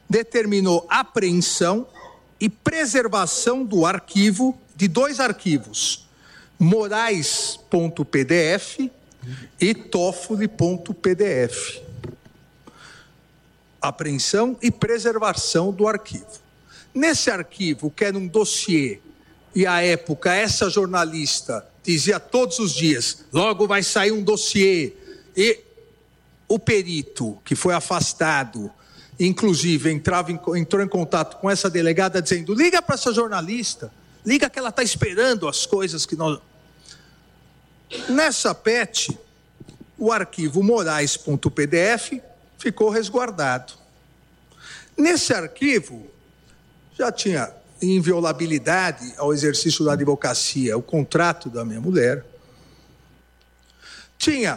determinou apreensão e preservação do arquivo, de 2 arquivos, morais.pdf e toffoli.pdf. Apreensão e preservação do arquivo. Nesse arquivo, que era um dossiê, e à época essa jornalista dizia todos os dias, logo vai sair um dossiê, e o perito, que foi afastado, inclusive entrou em contato com essa delegada dizendo, liga para essa jornalista, liga que ela está esperando as coisas que nós... Nessa PET, o arquivo morais.pdf ficou resguardado. Nesse arquivo, já tinha inviolabilidade ao exercício da advocacia, o contrato da minha mulher. Tinha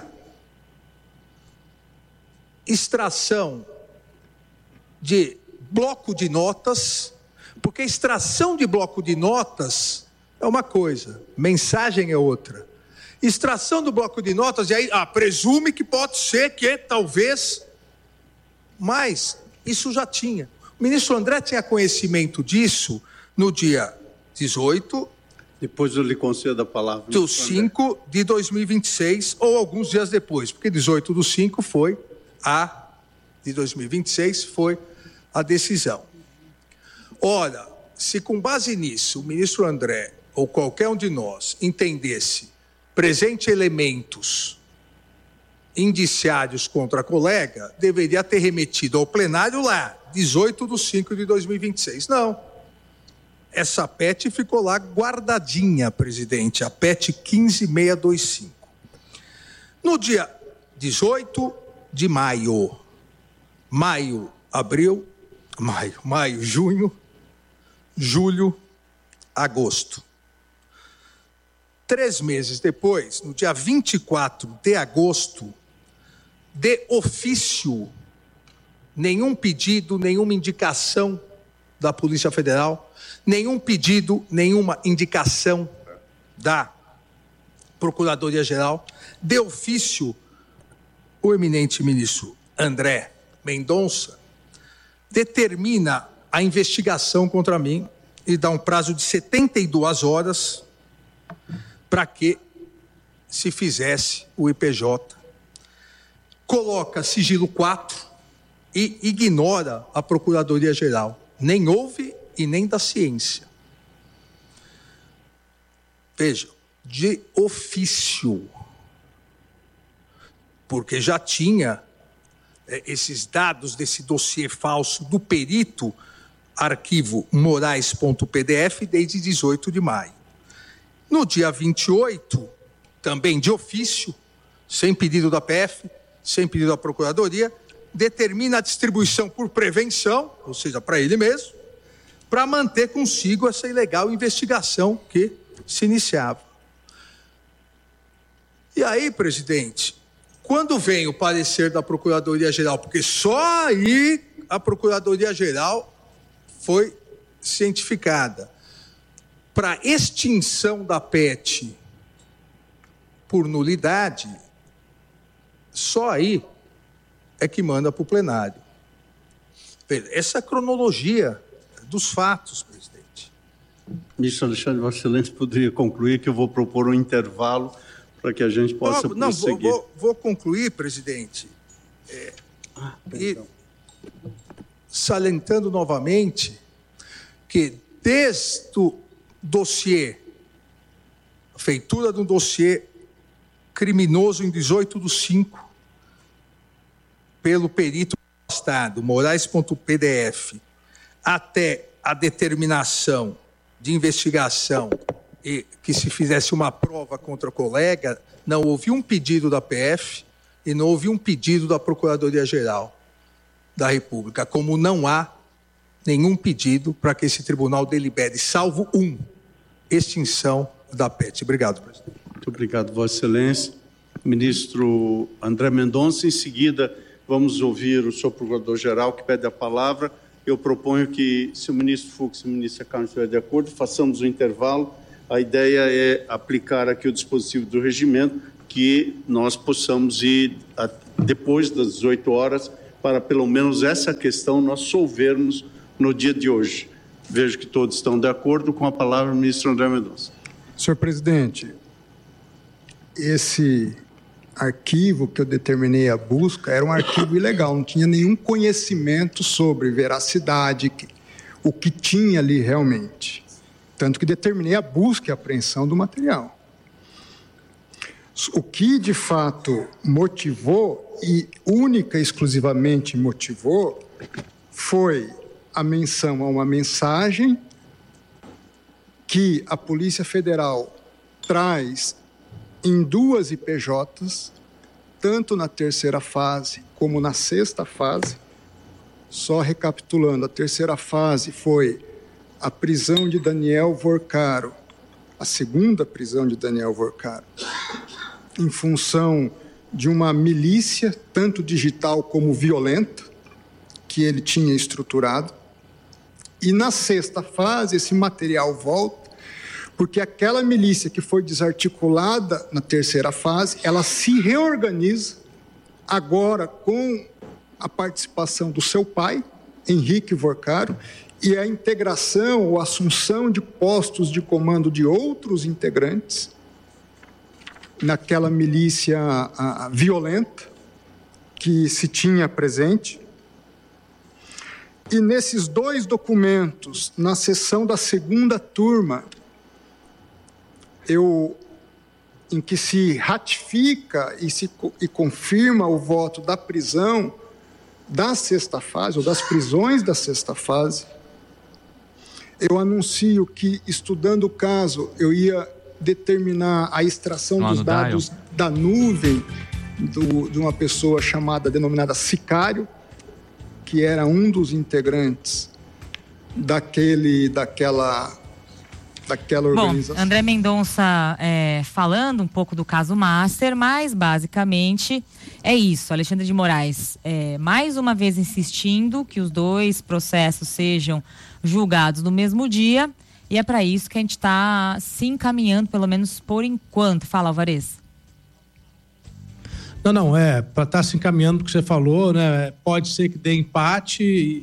extração de bloco de notas, porque extração de bloco de notas é uma coisa, mensagem é outra. Extração do bloco de notas, e aí presume que pode ser que talvez, mas isso já tinha. O ministro André tinha conhecimento disso no dia 18... Depois eu lhe concedo a palavra. Do 5 de 2026, ou alguns dias depois, porque 18 do 5 foi de 2026 foi a decisão. Ora, se com base nisso o ministro André ou qualquer um de nós entendesse presente elementos indiciários contra a colega, deveria ter remetido ao plenário lá, 18 de 5 de 2026. Não. Essa PET ficou lá guardadinha, presidente, a PET 15625. No dia 18 de maio, junho, julho, agosto. 3 meses depois, no dia 24 de agosto, de ofício, nenhum pedido, nenhuma indicação da Polícia Federal, nenhum pedido, nenhuma indicação da Procuradoria-Geral, de ofício, o eminente ministro André Mendonça determina a investigação contra mim e dá um prazo de 72 horas para que se fizesse o IPJ. Coloca sigilo 4 e ignora a Procuradoria-Geral. Nem houve e nem da ciência. Veja, de ofício, porque já tinha esses dados desse dossiê falso do perito, arquivo morais.pdf, desde 18 de maio. No dia 28, também de ofício, sem pedido da PF, sem pedido da Procuradoria, determina a distribuição por prevenção, ou seja, para ele mesmo, para manter consigo essa ilegal investigação que se iniciava. E aí, presidente, quando vem o parecer da Procuradoria-Geral, porque só aí a Procuradoria-Geral foi cientificada, para extinção da PET por nulidade, só aí é que manda para o plenário. Essa é a cronologia dos fatos, presidente. Ministro Alexandre, Vossa Excelência poderia concluir que eu vou propor um intervalo para que a gente possa prosseguir. Vou concluir, presidente. E salientando novamente que desde o dossiê, a feitura de um dossiê criminoso em 18 do 5, pelo perito afastado, morais.pdf, até a determinação de investigação e que se fizesse uma prova contra o colega, não houve um pedido da PF e não houve um pedido da Procuradoria-Geral da República, como não há nenhum pedido para que esse tribunal delibere, salvo extinção da PET. Obrigado, presidente. Muito obrigado, Vossa Excelência. Ministro André Mendonça, em seguida vamos ouvir o senhor Procurador-Geral que pede a palavra. Eu proponho que, se o ministro Fux e o ministro Carlos estiverem de acordo, façamos o intervalo. A ideia é aplicar aqui o dispositivo do regimento, que nós possamos ir depois das 18 horas para pelo menos essa questão nós solvermos no dia de hoje. Vejo que todos estão de acordo. Com a palavra, o ministro André Mendonça. Senhor presidente, esse arquivo que eu determinei a busca era um arquivo ilegal, não tinha nenhum conhecimento sobre veracidade, o que tinha ali realmente. Tanto que determinei a busca e a apreensão do material. O que de fato motivou, e única e exclusivamente motivou, foi a menção a uma mensagem que a Polícia Federal traz em 2 IPJs, tanto na terceira fase como na sexta fase. Só recapitulando, a terceira fase foi a prisão de Daniel Vorcaro, a segunda prisão de Daniel Vorcaro, em função de uma milícia, tanto digital como violenta, que ele tinha estruturado. E na sexta fase, esse material volta, porque aquela milícia que foi desarticulada na terceira fase, ela se reorganiza agora com a participação do seu pai, Henrique Vorcaro, e a integração ou assunção de postos de comando de outros integrantes naquela milícia violenta que se tinha presente. E nesses 2 documentos, na sessão da segunda turma, em que se ratifica e confirma o voto da prisão da sexta fase, ou das prisões da sexta fase, eu anuncio que, estudando o caso, eu ia determinar a extração dos dados da nuvem de uma pessoa denominada Sicário, que era um dos integrantes daquela organização. Bom, André Mendonça falando um pouco do caso Master, mas basicamente é isso. Alexandre de Moraes mais uma vez insistindo que os 2 processos sejam julgados no mesmo dia, e é para isso que a gente está se encaminhando, pelo menos por enquanto. Fala, Alvarez. Não, para estar se encaminhando, porque você falou, né? Pode ser que dê empate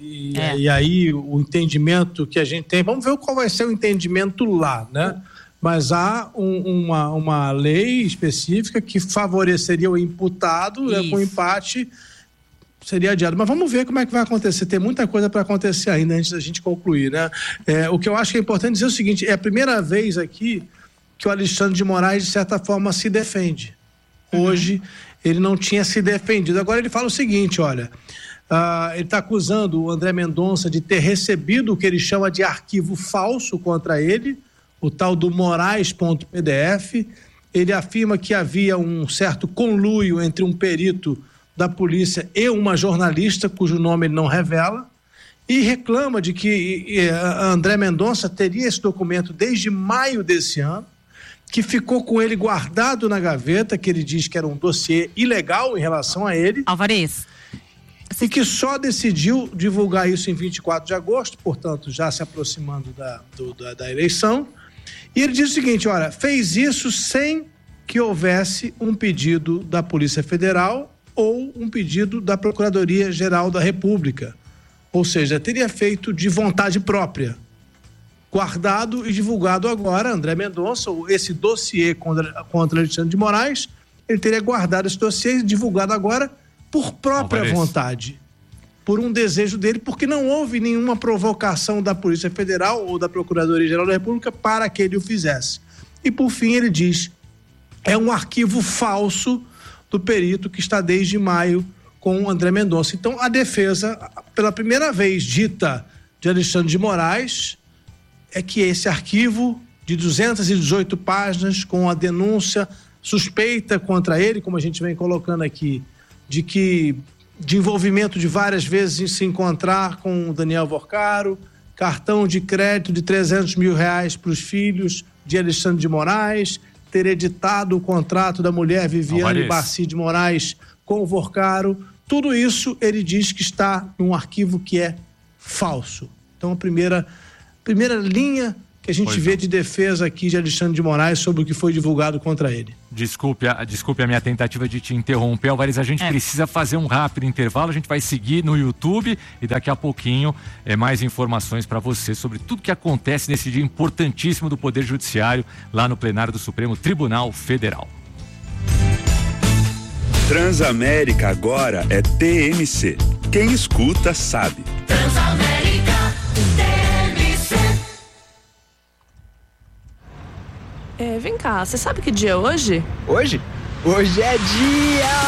e aí o entendimento que a gente tem, vamos ver qual vai ser o entendimento lá, né? Mas há uma lei específica que favoreceria o imputado, né? Com empate seria adiado. Mas vamos ver como é que vai acontecer. Tem muita coisa para acontecer ainda antes da gente concluir, né? O que eu acho que é importante dizer é o seguinte: é a primeira vez aqui que o Alexandre de Moraes, de certa forma, se defende. Hoje ele não tinha se defendido. Agora ele fala o seguinte, olha, ele está acusando o André Mendonça de ter recebido o que ele chama de arquivo falso contra ele, o tal do Moraes.pdf. Ele afirma que havia um certo conluio entre um perito da polícia e uma jornalista, cujo nome ele não revela, e reclama de que André Mendonça teria esse documento desde maio desse ano, que ficou com ele guardado na gaveta, que ele diz que era um dossiê ilegal em relação a ele. Alvarez. E que só decidiu divulgar isso em 24 de agosto, portanto, já se aproximando da eleição. E ele diz o seguinte, olha, fez isso sem que houvesse um pedido da Polícia Federal ou um pedido da Procuradoria-Geral da República. Ou seja, teria feito de vontade própria. Guardado e divulgado agora, André Mendonça, esse dossiê contra Alexandre de Moraes, ele teria guardado esse dossiê e divulgado agora por própria vontade, por um desejo dele, porque não houve nenhuma provocação da Polícia Federal ou da Procuradoria-Geral da República para que ele o fizesse. E por fim ele diz, é um arquivo falso do perito que está desde maio com o André Mendonça. Então a defesa, pela primeira vez dita de Alexandre de Moraes, é que esse arquivo de 218 páginas com a denúncia suspeita contra ele, como a gente vem colocando aqui, de envolvimento de várias vezes em se encontrar com o Daniel Vorcaro, cartão de crédito de R$300 mil para os filhos de Alexandre de Moraes, ter editado o contrato da mulher Viviane Barci de Moraes com o Vorcaro, tudo isso ele diz que está num arquivo que é falso. Então a primeira linha que a gente vê de defesa aqui de Alexandre de Moraes sobre o que foi divulgado contra ele. Desculpe a minha tentativa de te interromper, Alvarez, a gente precisa fazer um rápido intervalo, a gente vai seguir no YouTube e daqui a pouquinho mais informações para você sobre tudo que acontece nesse dia importantíssimo do Poder Judiciário lá no plenário do Supremo Tribunal Federal. Transamérica agora é TMC. Quem escuta sabe. Transamérica TMC. Vem cá, você sabe que dia é hoje? Hoje? Hoje é dia